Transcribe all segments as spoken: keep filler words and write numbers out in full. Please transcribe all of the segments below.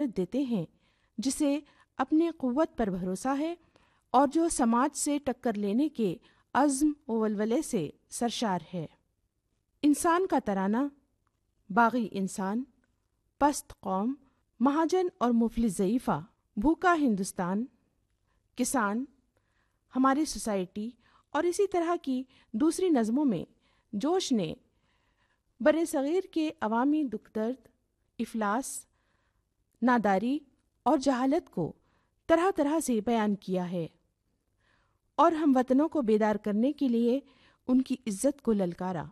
تربیت دیتے ہیں جسے اپنی قوت پر بھروسہ ہے اور جو سماج سے ٹکر لینے کے عزم و ولولے سے سرشار ہے۔ انسان کا ترانہ، باغی انسان، پست قوم، مہاجن اور مفلس ضعیفہ، بھوکا ہندوستان، کسان، ہماری سوسائٹی اور اسی طرح کی دوسری نظموں میں جوش نے بر صغیر کے عوامی دکھ درد، افلاس، ناداری اور جہالت کو طرح طرح سے بیان کیا ہے اور ہم وطنوں کو بیدار کرنے کے لیے ان کی عزت کو للکارا۔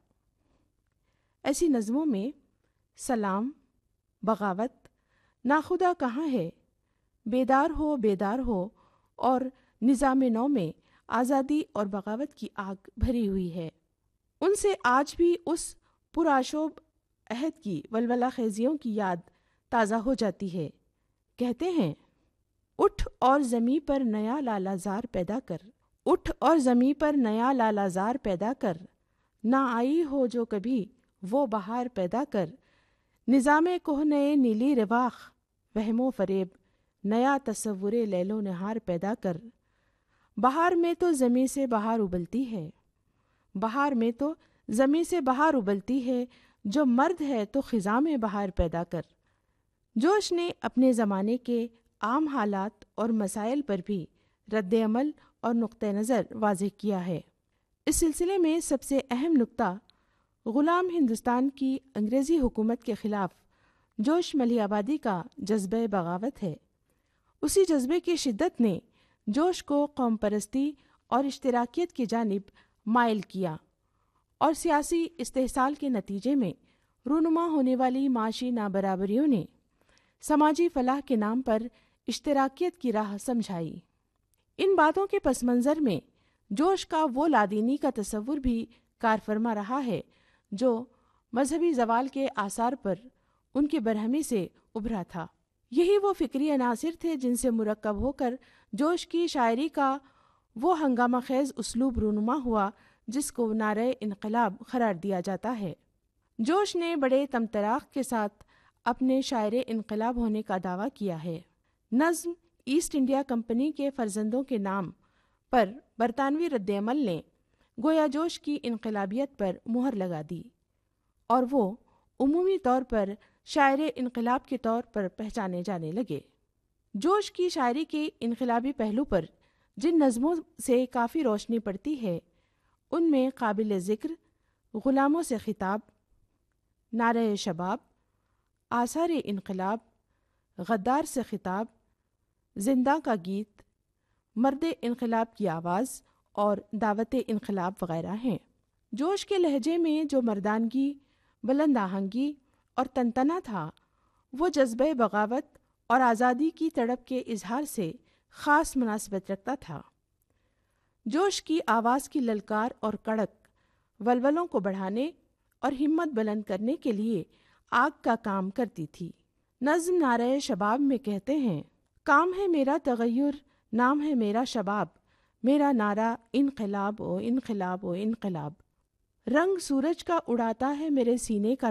ایسی نظموں میں سلام، بغاوت، ناخدا کہاں ہے، بیدار ہو بیدار ہو اور نظام نو میں آزادی اور بغاوت کی آگ بھری ہوئی ہے۔ ان سے آج بھی اس پرآشوب عہد کی ولولہ خیزیوں کی یاد تازہ ہو جاتی ہے۔ کہتے ہیں، اٹھ اور زمیں پر نیا لالہ زار پیدا کر، اٹھ اور زمیں پر نیا لالہ زار پیدا کر، نہ آئی ہو جو کبھی وہ بہار پیدا کر، نظام کہنے نیلی رواق، وہم و فریب، نیا تصور لیل و نہار پیدا کر۔ بہار میں تو زمیں سے بہار ابلتی ہے، بہار میں تو زمیں سے بہار ابلتی ہے، جو مرد ہے تو خزاں میں بہار پیدا کر۔ جوش نے اپنے زمانے کے عام حالات اور مسائل پر بھی رد عمل اور نقطہ نظر واضح کیا ہے۔ اس سلسلے میں سب سے اہم نکتہ غلام ہندوستان کی انگریزی حکومت کے خلاف جوش ملی آبادی کا جذبہ بغاوت ہے۔ اسی جذبے کی شدت نے جوش کو قوم پرستی اور اشتراکیت کی جانب مائل کیا اور سیاسی استحصال کے نتیجے میں رونما ہونے والی معاشی نابرابریوں نے سماجی فلاح کے نام پر اشتراکیت کی راہ سمجھائی۔ ان باتوں کے پس منظر میں جوش کا وہ لادینی کا تصور بھی کار فرما رہا ہے جو مذہبی زوال کے آثار پر ان کی برہمی سے ابھرا تھا۔ یہی وہ فکری عناصر تھے جن سے مرکب ہو کر جوش کی شاعری کا وہ ہنگامہ خیز اسلوب رونما ہوا جس کو نعرہ انقلاب قرار دیا جاتا ہے۔ جوش نے بڑے طمطراق کے ساتھ اپنے شاعر انقلاب ہونے کا دعویٰ کیا ہے۔ نظم ایسٹ انڈیا کمپنی کے فرزندوں کے نام پر برطانوی رد عمل نے گویا جوش کی انقلابیت پر مہر لگا دی اور وہ عمومی طور پر شاعر انقلاب کے طور پر پہچانے جانے لگے۔ جوش کی شاعری کے انقلابی پہلو پر جن نظموں سے کافی روشنی پڑتی ہے ان میں قابل ذکر غلاموں سے خطاب، نعرہ شباب، آثار انقلاب، غدار سے خطاب، زندہ کا گیت، مرد انقلاب کی آواز اور دعوت انقلاب وغیرہ ہیں۔ جوش کے لہجے میں جو مردانگی، بلند آہنگی اور تنتنا تھا وہ جذبہ بغاوت اور آزادی کی تڑپ کے اظہار سے خاص مناسبت رکھتا تھا۔ جوش کی آواز کی للکار اور کڑک ولولوں کو بڑھانے اور ہمت بلند کرنے کے لیے آگ کا کام کرتی تھی۔ نظم نعرہ شباب میں کہتے ہیں، کام ہے میرا تغیر، نام ہے میرا شباب، میرا نعرہ انقلاب و انقلاب و انقلاب۔ رنگ سورج کا اڑاتا ہے میرے سینے کا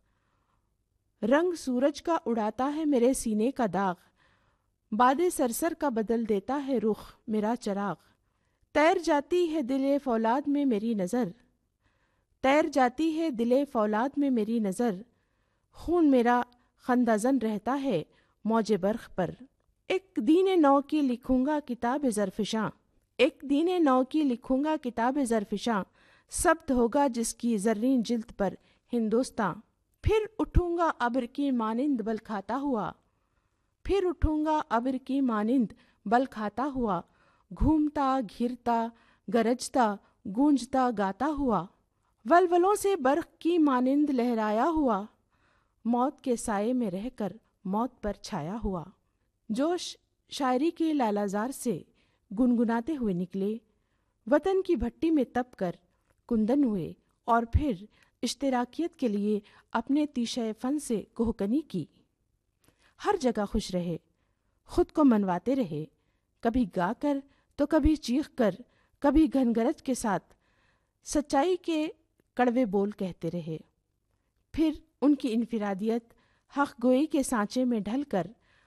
داغ، رنگ سورج کا اڑاتا ہے میرے سینے کا داغ، باد سرسر کا بدل دیتا ہے رخ میرا چراغ۔ تیر جاتی ہے دل فولاد میں میری نظر، تیر جاتی ہے دل فولاد میں میری نظر، خون میرا خندہ زن رہتا ہے موج برق پر۔ ایک دین نو کی لکھوں گا کتاب زرفشاں، ایک دین نو کی لکھوں گا کتاب زرفشاں، ثبت ہوگا جس کی زرین جلد پر ہندوستاں۔ پھر اٹھوں گا ابر کی مانند بل کھاتا ہوا، پھر اٹھوں گا ابر کی مانند بل کھاتا ہوا، گھومتا گھرتا گرجتا گونجتا گاتا ہوا، ولولوں سے برق کی مانند لہرایا ہوا، موت کے سائے میں رہ کر موت پر چھایا ہوا۔ جوش شاعری کے لالہ زار سے گنگناتے ہوئے نکلے، وطن کی بھٹی میں تپ کر کندن ہوئے اور پھر اشتراکیت کے لیے اپنے تیشہ فن سے کوہکنی کی۔ ہر جگہ خوش رہے، خود کو منواتے رہے، کبھی گا کر تو کبھی چیخ کر، کبھی گھن گرج کے ساتھ سچائی کے کڑوے بول کہتے رہے۔ پھر ان کی انفرادیت حق گوئی کے سانچے میں ڈھل کر